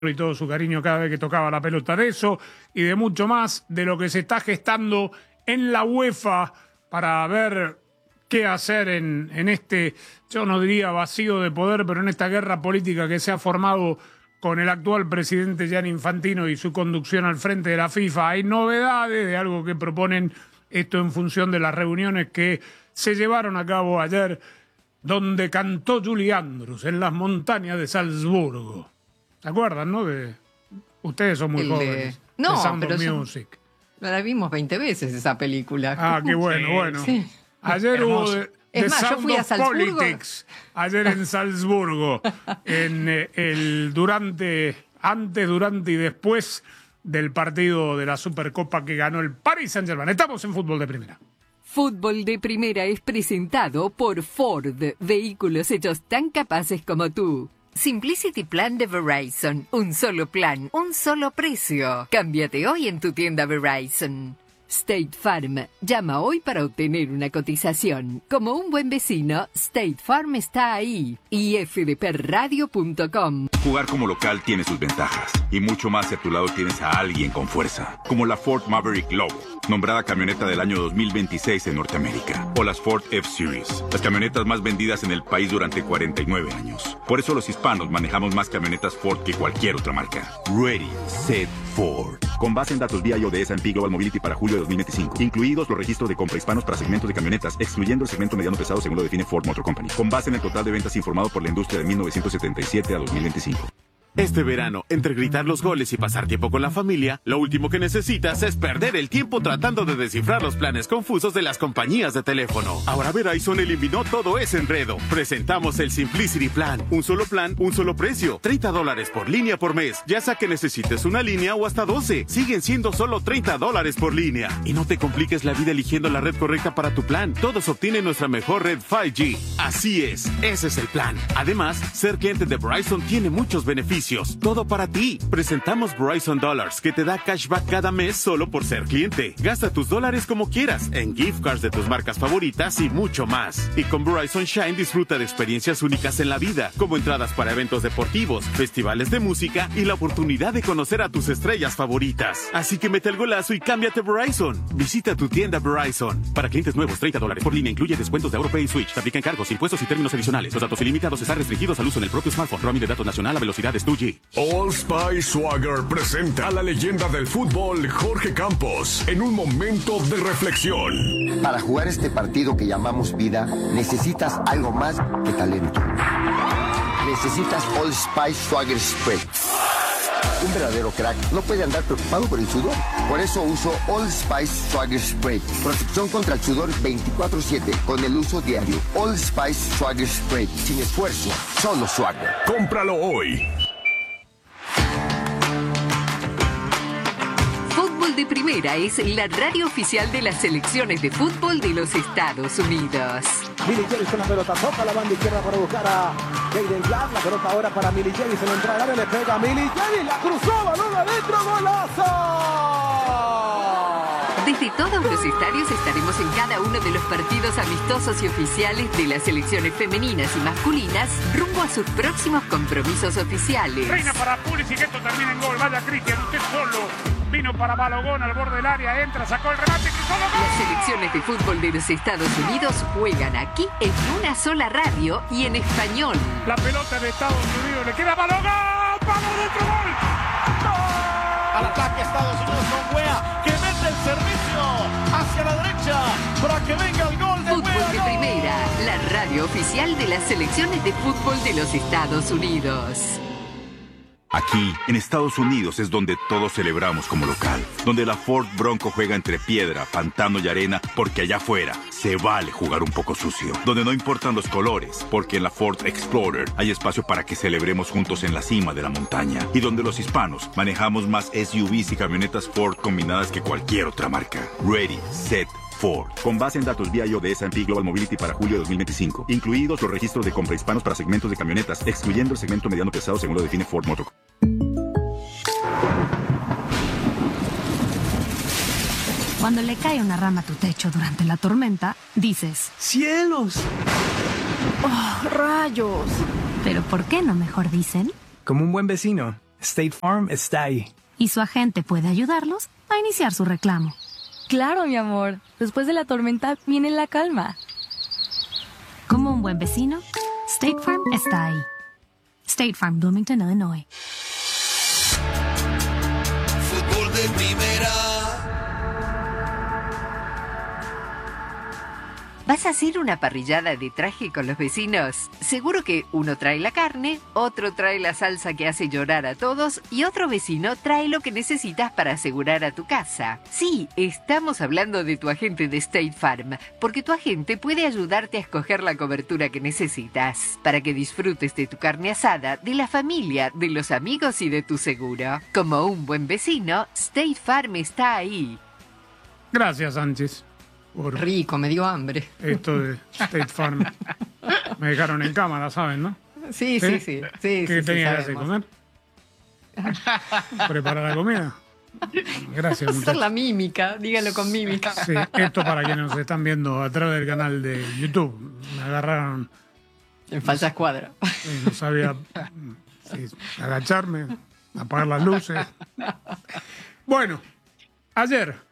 y todo su cariño cada vez que tocaba la pelota, de eso y de mucho más, de lo que se está gestando en la UEFA para ver qué hacer en este, yo no diría vacío de poder, pero en esta guerra política que se ha formado con el actual presidente Gianni Infantino y su conducción al frente de la FIFA. Hay novedades de algo que proponen, esto en función de las reuniones que se llevaron a cabo ayer, donde cantó Julie Andrews en las montañas de Salzburgo. ¿Se acuerdan, no? Ustedes son muy jóvenes. No, de Sound pero of Music. La vimos 20 veces esa película. Ah, qué bueno, sí, bueno. Sí. Ayer hubo The más, Sound yo fui a of Salzburgo. Politics, ayer en Salzburgo, en antes, durante y después del partido de la Supercopa que ganó el Paris Saint-Germain. Estamos en Fútbol de Primera. Fútbol de Primera es presentado por Ford, vehículos hechos tan capaces como tú. Simplicity Plan de Verizon, un solo plan, un solo precio. Cámbiate hoy en tu tienda Verizon. State Farm, llama hoy para obtener una cotización. Como un buen vecino, State Farm está ahí. Y fdpradio.com. Jugar como local tiene sus ventajas. Y mucho más si a tu lado tienes a alguien con fuerza. Como la Ford Maverick Lobo, nombrada camioneta del año 2026 en Norteamérica. O las Ford F-Series, las camionetas más vendidas en el país durante 49 años. Por eso los hispanos manejamos más camionetas Ford que cualquier otra marca. Ready, Set, Ford. Con base en datos VIA de S&P Global Mobility para julio de 2025. Incluidos los registros de compra hispanos para segmentos de camionetas, excluyendo el segmento mediano pesado según lo define Ford Motor Company. Con base en el total de ventas informado por la industria de 1977 a 2025. Este verano, entre gritar los goles y pasar tiempo con la familia, lo último que necesitas es perder el tiempo tratando de descifrar los planes confusos de las compañías de teléfono. Ahora Verizon eliminó todo ese enredo. Presentamos el Simplicity Plan. Un solo plan, un solo precio. $30 por línea por mes. Ya sea que necesites una línea o hasta 12. Siguen siendo solo $30 por línea. Y no te compliques la vida eligiendo la red correcta para tu plan. Todos obtienen nuestra mejor red 5G. Así es, ese es el plan. Además, ser cliente de Verizon tiene muchos beneficios. Todo para ti. Presentamos Verizon Dollars, que te da cashback cada mes solo por ser cliente. Gasta tus dólares como quieras, en gift cards de tus marcas favoritas y mucho más. Y con Verizon Shine disfruta de experiencias únicas en la vida, como entradas para eventos deportivos, festivales de música y la oportunidad de conocer a tus estrellas favoritas. Así que mete el golazo y cámbiate Verizon. Visita tu tienda Verizon. Para clientes nuevos, $30 por línea. Incluye descuentos de AuroPay y Switch. Te aplican cargos, impuestos y términos adicionales. Los datos ilimitados están restringidos al uso en el propio smartphone. Roaming de datos nacional a velocidades 2G. Old Spice Swagger presenta a la leyenda del fútbol Jorge Campos en un momento de reflexión. Para jugar este partido que llamamos vida, necesitas algo más que talento. Necesitas Old Spice Swagger Spray. Un verdadero crack no puede andar preocupado por el sudor. Por eso uso Old Spice Swagger Spray. Protección contra el sudor 24/7 con el uso diario. Old Spice Swagger Spray. Sin esfuerzo, solo Swagger. Cómpralo hoy. Fútbol de Primera es la radio oficial de las selecciones de fútbol de los Estados Unidos. Milicevic con la pelota, toca la banda izquierda para buscar a Jaden Clark. La pelota ahora para Milicevic, en la entrada del área le pega a Milicevic, la cruzó, balón adentro, golazo. Desde todos los estadios estaremos en cada uno de los partidos amistosos y oficiales de las selecciones femeninas y masculinas rumbo a sus próximos compromisos oficiales. Reina para Pulisic, esto termina en gol. Vaya Cristian, usted solo. Vino para Balogón al borde del área, entra, sacó el remate, cruzó los goles. Las selecciones de fútbol de los Estados Unidos juegan aquí en una sola radio y en español. La pelota de Estados Unidos, le queda Balogón. ¡Vamos dentro, gol! ¡Gol! Al ataque Estados Unidos con Wea, que mete el servicio hacia la derecha para que venga el gol de Fútbol Wea. de Primera, la radio oficial de las selecciones de fútbol de los Estados Unidos. Aquí, en Estados Unidos, es donde todos celebramos como local. Donde la Ford Bronco juega entre piedra, pantano y arena, porque allá afuera se vale jugar un poco sucio. Donde no importan los colores, porque en la Ford Explorer hay espacio para que celebremos juntos en la cima de la montaña. Y donde los hispanos manejamos más SUVs y camionetas Ford combinadas que cualquier otra marca. Ready, Set, Ford. Con base en datos VIA de S&P Global Mobility para julio de 2025. Incluidos los registros de compra hispanos para segmentos de camionetas, excluyendo el segmento mediano pesado según lo define Ford Motor. Cuando le cae una rama a tu techo durante la tormenta, dices: ¡cielos! ¡Oh, rayos! Pero ¿por qué no mejor dicen? Como un buen vecino, State Farm está ahí. Y su agente puede ayudarlos a iniciar su reclamo. Claro, mi amor. Después de la tormenta viene la calma. Como un buen vecino, State Farm está ahí. State Farm, Bloomington, Illinois. Fútbol de primera. ¿Vas a hacer una parrillada de traje con los vecinos? Seguro que uno trae la carne, otro trae la salsa que hace llorar a todos y otro vecino trae lo que necesitas para asegurar a tu casa. Sí, estamos hablando de tu agente de State Farm, porque tu agente puede ayudarte a escoger la cobertura que necesitas para que disfrutes de tu carne asada, de la familia, de los amigos y de tu seguro. Como un buen vecino, State Farm está ahí. Gracias, Sánchez. Rico, me dio hambre. Esto de State Farm. Me dejaron en cámara, ¿saben, no? Sí. ¿Qué tenía que hacer? ¿Comer? ¿Preparar la comida? Gracias, muchachos. Hacer la mímica, dígalo con mímica. Sí, esto para quienes nos están viendo a través del canal de YouTube. Me agarraron... En falsa escuadra. No sabía agacharme, apagar las luces. Bueno, ayer...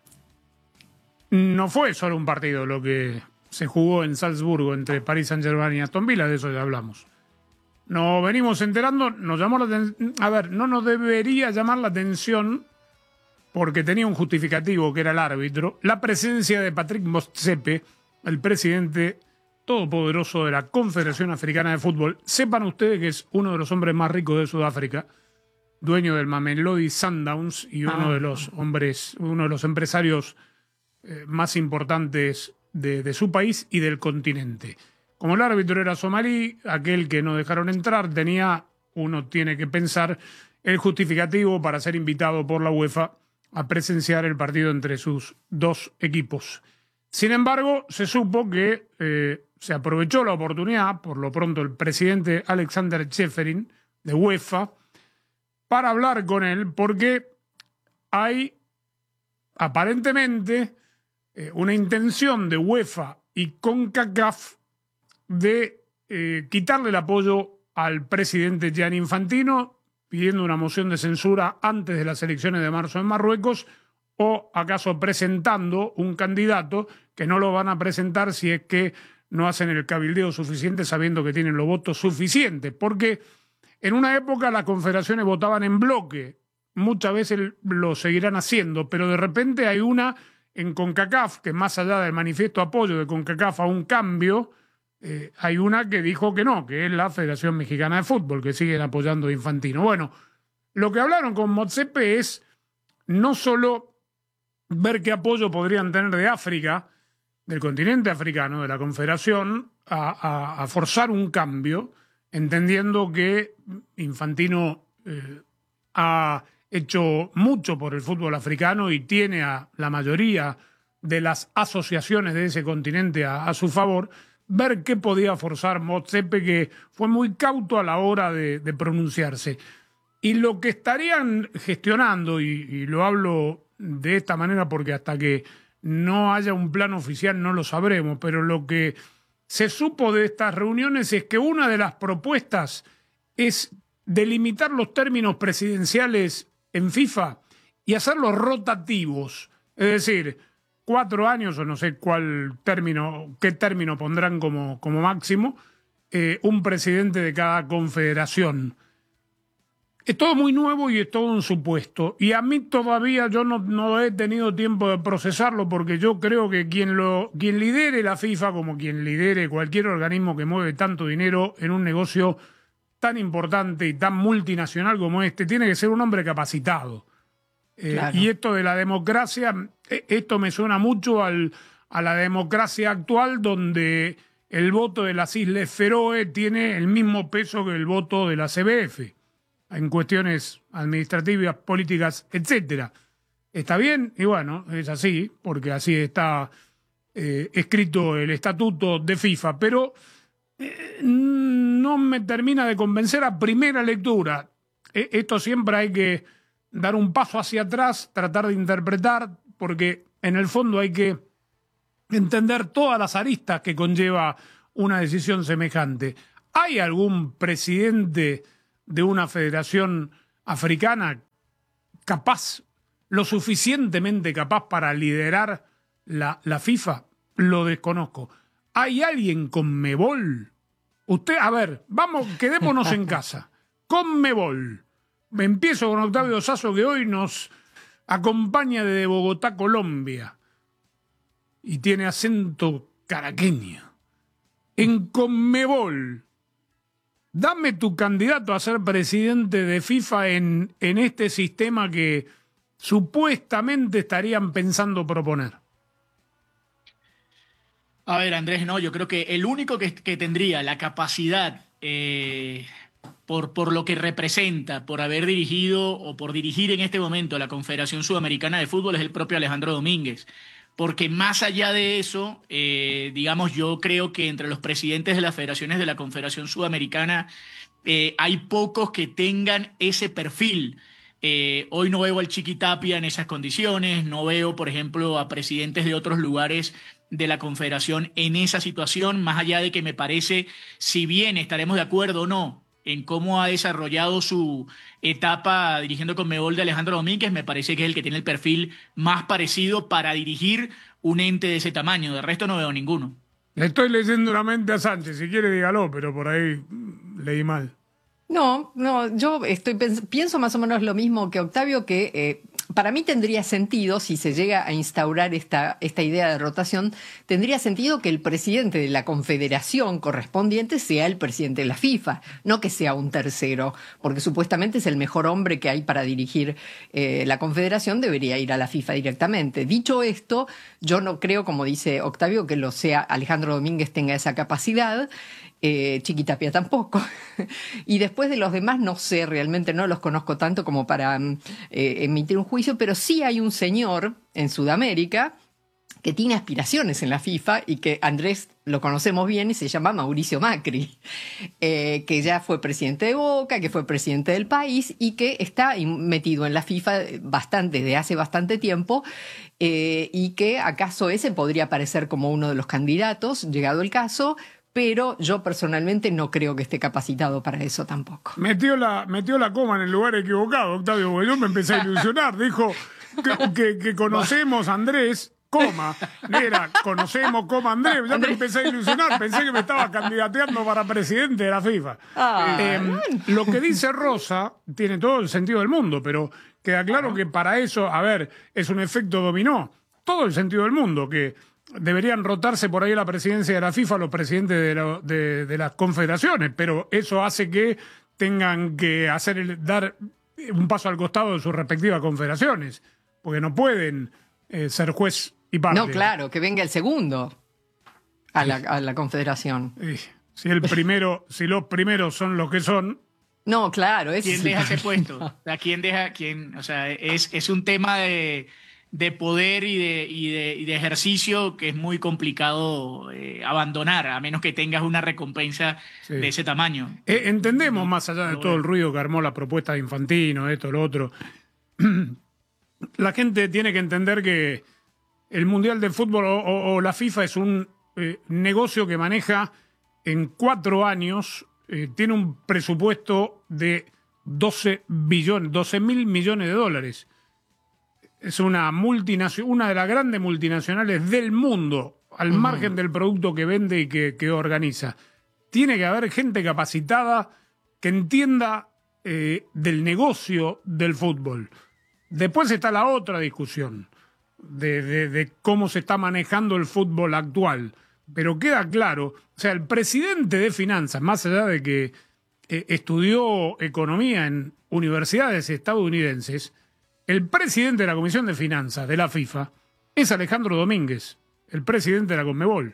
No fue solo un partido lo que se jugó en Salzburgo entre Paris Saint-Germain y Aston Villa, de eso ya hablamos. Nos venimos enterando, nos llamó la atención, no nos debería llamar la atención porque tenía un justificativo que era el árbitro, la presencia de Patrick Motsepe, el presidente todopoderoso de la Confederación Africana de Fútbol. Sepan ustedes que es uno de los hombres más ricos de Sudáfrica, dueño del Mamelodi Sundowns y uno de los empresarios más importantes de su país y del continente. Como el árbitro era somalí, aquel que no dejaron entrar uno tiene que pensar, el justificativo para ser invitado por la UEFA a presenciar el partido entre sus dos equipos. Sin embargo, se supo que se aprovechó la oportunidad, por lo pronto el presidente Alexander Ceferin de UEFA, para hablar con él, porque hay aparentemente una intención de UEFA y CONCACAF de quitarle el apoyo al presidente Gianni Infantino, pidiendo una moción de censura antes de las elecciones de marzo en Marruecos, o acaso presentando un candidato que no lo van a presentar si es que no hacen el cabildeo suficiente sabiendo que tienen los votos suficientes. Porque en una época las confederaciones votaban en bloque, muchas veces lo seguirán haciendo, pero de repente hay una en CONCACAF, que más allá del manifiesto apoyo de CONCACAF a un cambio, hay una que dijo que no, que es la Federación Mexicana de Fútbol, que siguen apoyando a Infantino. Bueno, lo que hablaron con Motsepe es no solo ver qué apoyo podrían tener de África, del continente africano, de la Confederación, a forzar un cambio, entendiendo que Infantino ha hecho mucho por el fútbol africano y tiene a la mayoría de las asociaciones de ese continente a su favor, ver qué podía forzar Motsepe, que fue muy cauto a la hora de pronunciarse. Y lo que estarían gestionando, y lo hablo de esta manera porque hasta que no haya un plan oficial no lo sabremos, pero lo que se supo de estas reuniones es que una de las propuestas es delimitar los términos presidenciales en FIFA y hacerlos rotativos, es decir, 4 años o no sé qué término pondrán como máximo, un presidente de cada confederación. Es todo muy nuevo y es todo un supuesto. Y a mí todavía yo no he tenido tiempo de procesarlo porque yo creo que quien lidere la FIFA, como quien lidere cualquier organismo que mueve tanto dinero en un negocio tan importante y tan multinacional como este, tiene que ser un hombre capacitado. Claro. Y esto de la democracia, esto me suena mucho a la democracia actual, donde el voto de las Islas Feroe tiene el mismo peso que el voto de la CBF, en cuestiones administrativas, políticas, etcétera. ¿Está bien? Y bueno, es así, porque así está escrito el estatuto de FIFA, pero no me termina de convencer a primera lectura. Esto siempre hay que dar un paso hacia atrás, tratar de interpretar, porque en el fondo hay que entender todas las aristas que conlleva una decisión semejante. ¿Hay algún presidente de una federación africana capaz, lo suficientemente capaz para liderar la FIFA? Lo desconozco. ¿Hay alguien con Conmebol? Usted, a ver, vamos, quedémonos en casa. Conmebol. Empiezo con Octavio Sazo, que hoy nos acompaña desde Bogotá, Colombia. Y tiene acento caraqueño. En Conmebol, dame tu candidato a ser presidente de FIFA en este sistema que supuestamente estarían pensando proponer. A ver, Andrés, no, yo creo que el único que tendría la capacidad, por lo que representa, por haber dirigido o por dirigir en este momento la Confederación Sudamericana de Fútbol, es el propio Alejandro Domínguez. Porque más allá de eso, digamos, yo creo que entre los presidentes de las federaciones de la Confederación Sudamericana hay pocos que tengan ese perfil. Hoy no veo al Chiqui Tapia en esas condiciones, no veo, por ejemplo, a presidentes de otros lugares de la Confederación en esa situación, más allá de que me parece, si bien estaremos de acuerdo o no en cómo ha desarrollado su etapa dirigiendo Conmebol de Alejandro Domínguez, me parece que es el que tiene el perfil más parecido para dirigir un ente de ese tamaño. De resto no veo ninguno. Le estoy leyendo una mente a Sánchez, si quiere dígalo, pero por ahí leí mal. No, yo pienso más o menos lo mismo que Octavio, que para mí tendría sentido, si se llega a instaurar esta idea de rotación, tendría sentido que el presidente de la confederación correspondiente sea el presidente de la FIFA, no que sea un tercero, porque supuestamente es el mejor hombre que hay para dirigir la confederación, debería ir a la FIFA directamente. Dicho esto, yo no creo, como dice Octavio, que lo sea Alejandro Domínguez tenga esa capacidad. Chiqui Tapia tampoco. Y después de los demás no sé, realmente no los conozco tanto como para emitir un juicio, pero sí hay un señor en Sudamérica que tiene aspiraciones en la FIFA y que Andrés lo conocemos bien y se llama Mauricio Macri, que ya fue presidente de Boca, que fue presidente del país y que está metido en la FIFA desde hace bastante tiempo, y que acaso ese podría aparecer como uno de los candidatos, llegado el caso. Pero yo personalmente no creo que esté capacitado para eso tampoco. Metió la coma en el lugar equivocado, Octavio, porque yo me empecé a ilusionar. Dijo que conocemos a Andrés, coma. Era, conocemos, coma Andrés. Ya me empecé a ilusionar. Pensé que me estaba candidateando para presidente de la FIFA. Lo que dice Rosa tiene todo el sentido del mundo, pero queda claro que para eso, a ver, es un efecto dominó. Todo el sentido del mundo, que deberían rotarse por ahí la presidencia de la FIFA los presidentes de las confederaciones, pero eso hace que tengan que dar un paso al costado de sus respectivas confederaciones, porque no pueden ser juez y parte. No, claro, que venga el segundo a la confederación. Si los primeros son los que son. No, claro. ¿Quién deja ese puesto? ¿A quién deja? O sea, es un tema de poder y de ejercicio que es muy complicado abandonar, a menos que tengas una recompensa de ese tamaño. Entendemos, más allá de todo el ruido que armó la propuesta de Infantino, esto, lo otro, la gente tiene que entender que el Mundial de Fútbol o la FIFA es un negocio que maneja en 4 años, tiene un presupuesto de 12 mil millones de dólares. Es una de las grandes multinacionales del mundo, al margen del producto que vende y que organiza. Tiene que haber gente capacitada que entienda del negocio del fútbol. Después está la otra discusión de cómo se está manejando el fútbol actual. Pero queda claro, o sea, el presidente de finanzas, más allá de que estudió economía en universidades estadounidenses, el presidente de la Comisión de Finanzas de la FIFA es Alejandro Domínguez, el presidente de la Conmebol.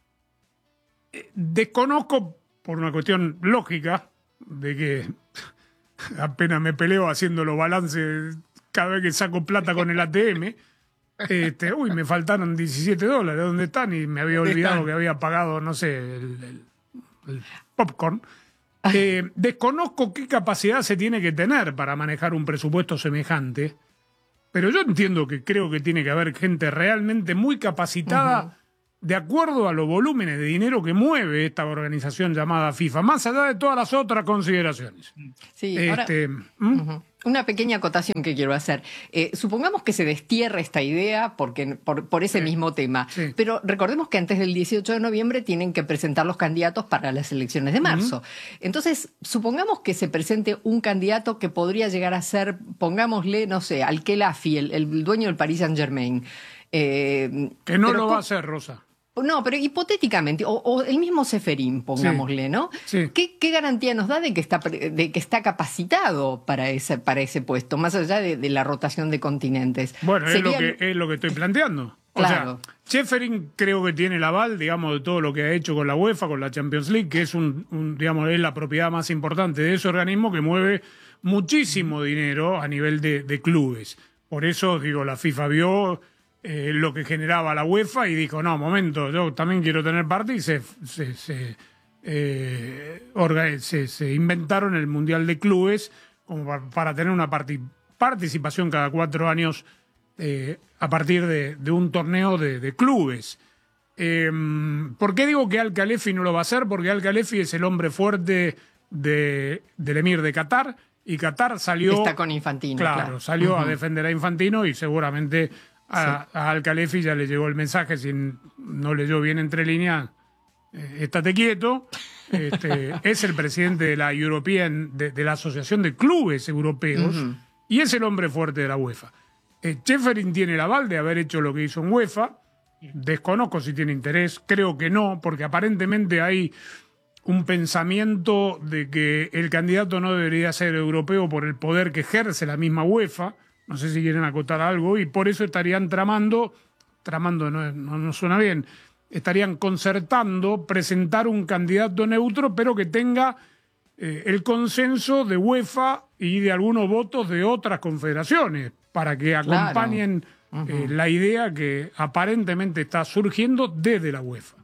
Desconozco, por una cuestión lógica, de que apenas me peleo haciendo los balances cada vez que saco plata con el ATM, me faltaron $17, ¿dónde están? Y me había olvidado que había pagado, no sé, el popcorn. Desconozco qué capacidad se tiene que tener para manejar un presupuesto semejante, pero yo entiendo que creo que tiene que haber gente realmente muy capacitada de acuerdo a los volúmenes de dinero que mueve esta organización llamada FIFA, más allá de todas las otras consideraciones. Sí, Una pequeña acotación que quiero hacer. Supongamos que se destierra esta idea por ese mismo tema, pero recordemos que antes del 18 de noviembre tienen que presentar los candidatos para las elecciones de marzo. Entonces, supongamos que se presente un candidato que podría llegar a ser, pongámosle, no sé, Al-Khelafi, el dueño del Paris Saint-Germain. Que no lo va a hacer, Rosa. No, pero hipotéticamente, o el mismo Ceferín, pongámosle, ¿no? Sí. ¿Qué garantía nos da de que está capacitado para ese puesto, más allá de la rotación de continentes? Bueno, es lo que estoy planteando. Claro. O sea, Ceferín creo que tiene el aval, digamos, de todo lo que ha hecho con la UEFA, con la Champions League, que es digamos, es la propiedad más importante de ese organismo que mueve muchísimo dinero a nivel de clubes. Por eso, digo, la FIFA vio lo que generaba la UEFA y dijo, no, momento, yo también quiero tener parte, y se inventaron el Mundial de Clubes como para tener una participación cada 4 años a partir de un torneo de clubes. ¿Por qué digo que Al-Khelafi no lo va a hacer? Porque Al-Khelafi es el hombre fuerte del emir de Qatar, y Qatar salió... Está con Infantino. Claro, salió a defender a Infantino, y seguramente a Al-Khelafi ya le llegó el mensaje, si no leyó bien entre líneas, estate quieto. Es el presidente de la European, de la Asociación de Clubes Europeos, y es el hombre fuerte de la UEFA. Ceferín tiene el aval de haber hecho lo que hizo en UEFA. Desconozco si tiene interés, creo que no, porque aparentemente hay un pensamiento de que el candidato no debería ser europeo por el poder que ejerce la misma UEFA. No sé si quieren acotar algo, y por eso estarían tramando no suena bien, estarían concertando presentar un candidato neutro, pero que tenga el consenso de UEFA y de algunos votos de otras confederaciones, para que acompañen la idea que aparentemente está surgiendo desde la UEFA.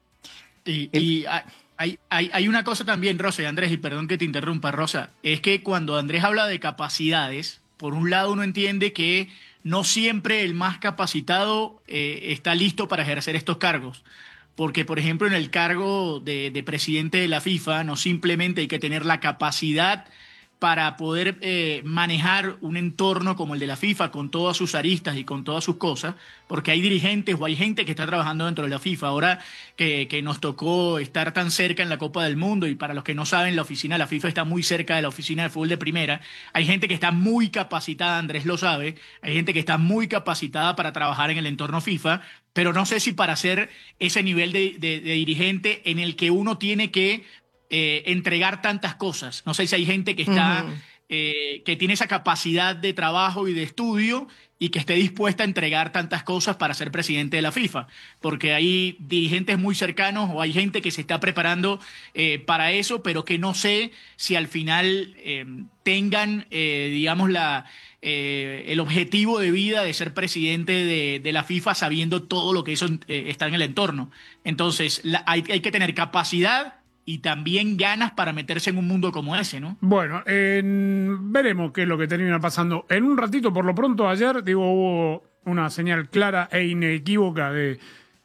Y hay una cosa también, Rosa y Andrés, y perdón que te interrumpa, Rosa, es que cuando Andrés habla de capacidades, por un lado uno entiende que no siempre el más capacitado está listo para ejercer estos cargos. Porque, por ejemplo, en el cargo de presidente de la FIFA no simplemente hay que tener la capacidad para poder manejar un entorno como el de la FIFA, con todas sus aristas y con todas sus cosas, porque hay dirigentes o hay gente que está trabajando dentro de la FIFA. Ahora que nos tocó estar tan cerca en la Copa del Mundo, y para los que no saben, la oficina de la FIFA está muy cerca de la oficina de fútbol de primera. Hay gente que está muy capacitada, Andrés lo sabe, hay gente que está muy capacitada para trabajar en el entorno FIFA, pero no sé si para ser ese nivel de dirigente en el que uno tiene que entregar tantas cosas. No sé si hay gente que está que tiene esa capacidad de trabajo y de estudio y que esté dispuesta a entregar tantas cosas para ser presidente de la FIFA, porque hay dirigentes muy cercanos o hay gente que se está preparando para eso, pero que no sé si al final tengan, digamos, el objetivo de vida de ser presidente de la FIFA, sabiendo todo lo que eso está en el entorno. Entonces hay que tener capacidad y también ganas para meterse en un mundo como ese, ¿no? Bueno, veremos qué es lo que termina pasando. En un ratito, por lo pronto, ayer, hubo una señal clara e inequívoca de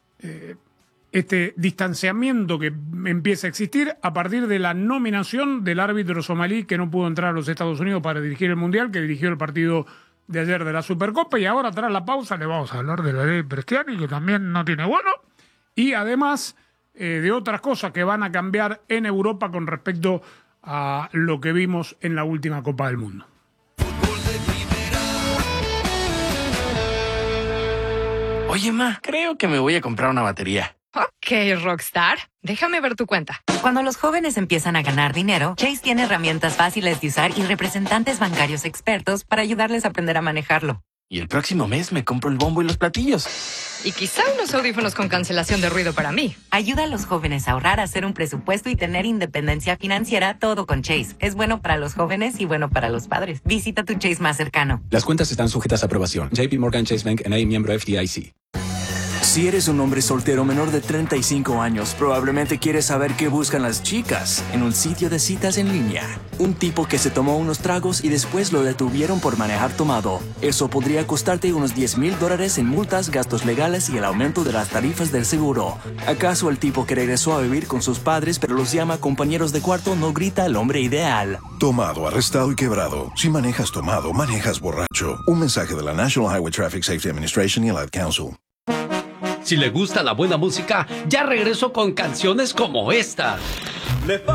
este distanciamiento que empieza a existir a partir de la nominación del árbitro somalí que no pudo entrar a los Estados Unidos para dirigir el Mundial, que dirigió el partido de ayer de la Supercopa. Y ahora, tras la pausa, le vamos a hablar de la ley Bresciani, que también no tiene bueno, y además de otras cosas que van a cambiar en Europa con respecto a lo que vimos en la última Copa del Mundo. Oye, ma, creo que me voy a comprar una batería. Ok, Rockstar, déjame ver tu cuenta. Cuando los jóvenes empiezan a ganar dinero, Chase tiene herramientas fáciles de usar y representantes bancarios expertos para ayudarles a aprender a manejarlo. Y el próximo mes me compro el bombo y los platillos. Y quizá unos audífonos con cancelación de ruido para mí. Ayuda a los jóvenes a ahorrar, a hacer un presupuesto y tener independencia financiera, todo con Chase. Es bueno para los jóvenes y bueno para los padres. Visita tu Chase más cercano. Las cuentas están sujetas a aprobación. JP Morgan Chase Bank N.A., miembro FDIC. Si eres un hombre soltero menor de 35 años, probablemente quieres saber qué buscan las chicas en un sitio de citas en línea. Un tipo que se tomó unos tragos y después lo detuvieron por manejar tomado. Eso podría costarte unos $10,000 en multas, gastos legales y el aumento de las tarifas del seguro. ¿Acaso el tipo que regresó a vivir con sus padres pero los llama compañeros de cuarto no grita el hombre ideal? Tomado, arrestado y quebrado. Si manejas tomado, manejas borracho. Un mensaje de la National Highway Traffic Safety Administration y el Ad Council. Si le gusta la buena música, ya regreso con canciones como esta.